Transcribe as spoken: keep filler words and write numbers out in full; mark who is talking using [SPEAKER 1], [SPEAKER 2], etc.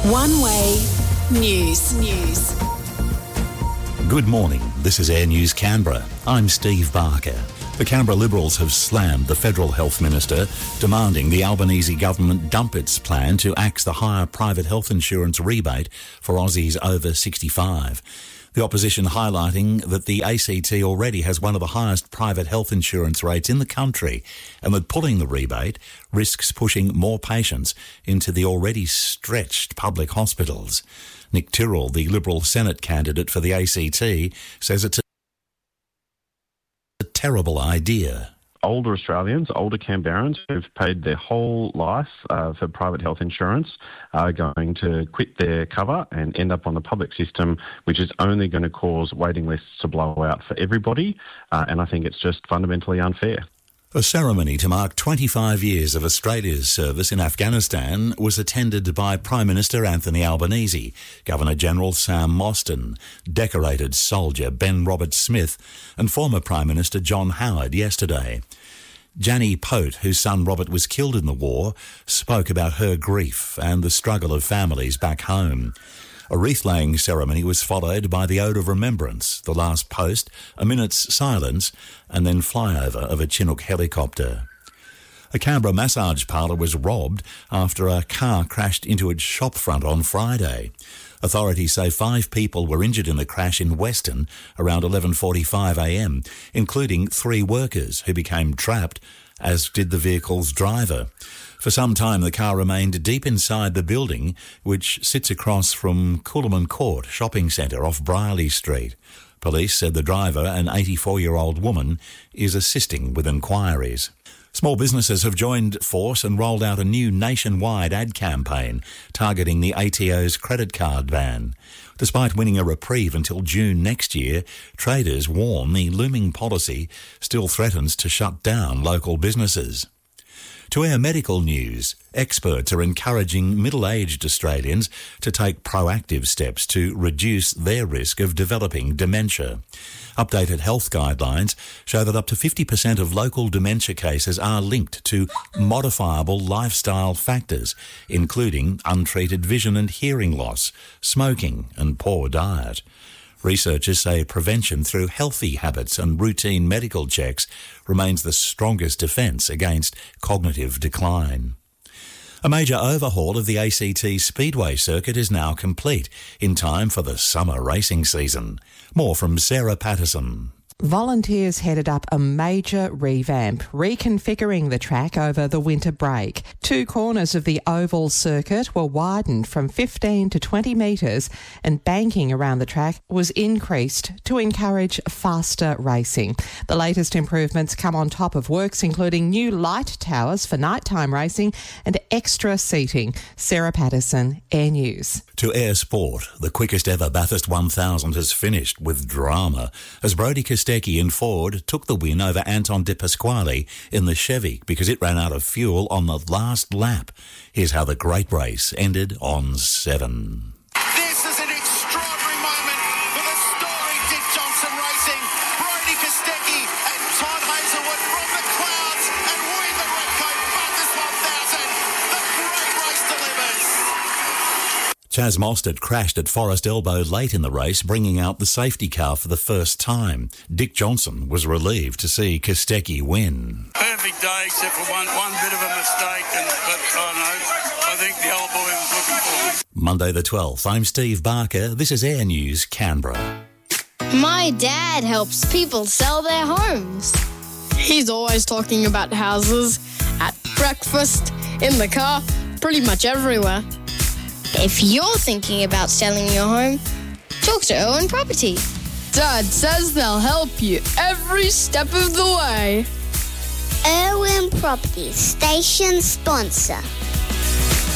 [SPEAKER 1] One Way News. News.
[SPEAKER 2] Good morning. This is Air News Canberra. I'm Steve Barker. The Canberra Liberals have slammed the Federal Health Minister, demanding the Albanese government dump its plan to axe the higher private health insurance rebate for Aussies over sixty-five. The opposition highlighting that the A C T already has one of the highest private health insurance rates in the country and that pulling the rebate risks pushing more patients into the already stretched public hospitals. Nick Tyrrell, the Liberal Senate candidate for the A C T, says it's a terrible idea.
[SPEAKER 3] Older Australians, older Canberrans who've paid their whole life uh, for private health insurance are going to quit their cover and end up on the public system, which is only going to cause waiting lists to blow out for everybody. Uh, and I think it's just fundamentally unfair.
[SPEAKER 2] A ceremony to mark twenty-five years of Australia's service in Afghanistan was attended by Prime Minister Anthony Albanese, Governor-General Sam Mostyn, decorated soldier Ben Roberts-Smith and former Prime Minister John Howard yesterday. Jannie Pote, whose son Robert was killed in the war, spoke about her grief and the struggle of families back home. A wreath-laying ceremony was followed by the Ode of Remembrance, the last post, a minute's silence, and then flyover of a Chinook helicopter. A Canberra massage parlour was robbed after a car crashed into its shopfront on Friday. Authorities say five people were injured in the crash in Weston around eleven forty-five a m, including three workers who became trapped, as did the vehicle's driver. For some time, the car remained deep inside the building, which sits across from Coolman Court shopping centre off Briley Street. Police said the driver, an eighty-four-year-old woman, is assisting with inquiries. Small businesses have joined force and rolled out a new nationwide ad campaign targeting the A T O's credit card ban. Despite winning a reprieve until June next year, traders warn the looming policy still threatens to shut down local businesses. To our medical news, experts are encouraging middle-aged Australians to take proactive steps to reduce their risk of developing dementia. Updated health guidelines show that up to fifty percent of local dementia cases are linked to modifiable lifestyle factors, including untreated vision and hearing loss, smoking and poor diet. Researchers say prevention through healthy habits and routine medical checks remains the strongest defence against cognitive decline. A major overhaul of the A C T Speedway circuit is now complete, in time for the summer racing season. More from Sarah Patterson.
[SPEAKER 4] Volunteers headed up a major revamp, reconfiguring the track over the winter break. Two corners of the oval circuit were widened from fifteen to twenty metres and banking around the track was increased to encourage faster racing. The latest improvements come on top of works including new light towers for nighttime racing and extra seating. Sarah Patterson, Air News.
[SPEAKER 2] To Air Sport, the quickest ever Bathurst one thousand has finished with drama as Brodie Kostecki in Ford took the win over Anton De Pasquale in the Chevy because it ran out of fuel on the last lap. Here's how the great race ended on seven.
[SPEAKER 5] This is an extraordinary moment for the story Dick Johnson Racing. Brodie Kostecki and Todd Hazelwood from the clouds and win the Redcoat Bathurst one thousand. The great race delivers.
[SPEAKER 2] Chaz Mostert crashed at Forest Elbow late in the race, bringing out the safety car for the first time. Dick Johnson was relieved to see Kostecki win.
[SPEAKER 6] Perfect day except for one, one bit of a mistake, and, but I don't know, I think the old boy was looking forward.
[SPEAKER 2] Monday the twelfth, I'm Steve Barker. This is Air News Canberra.
[SPEAKER 7] My dad helps people sell their homes. He's always talking about houses, at breakfast, in the car, pretty much everywhere. If you're thinking about selling your home, talk to Owen Property.
[SPEAKER 8] Dad says they'll help you every step of the way.
[SPEAKER 9] Owen Property, station sponsor.